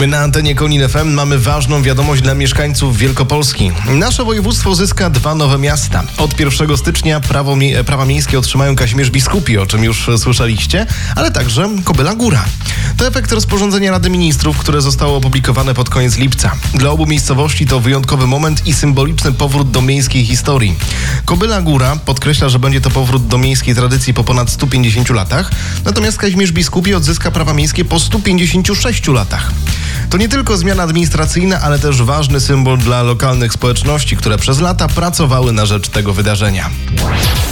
Na antenie Konin FM mamy ważną wiadomość dla mieszkańców Wielkopolski. Nasze województwo zyska 2 nowe miasta. Od 1 stycznia prawa miejskie otrzymają Kazimierz Biskupi, o czym już słyszeliście, ale także Kobyla Góra. To efekt rozporządzenia Rady Ministrów, które zostało opublikowane pod koniec lipca. Dla obu miejscowości to wyjątkowy moment i symboliczny powrót do miejskiej historii. Kobyla Góra podkreśla, że będzie to powrót do miejskiej tradycji po ponad 150 latach, natomiast Kazimierz Biskupi odzyska prawa miejskie po 156 latach. To nie tylko zmiana administracyjna, ale też ważny symbol dla lokalnych społeczności, które przez lata pracowały na rzecz tego wydarzenia.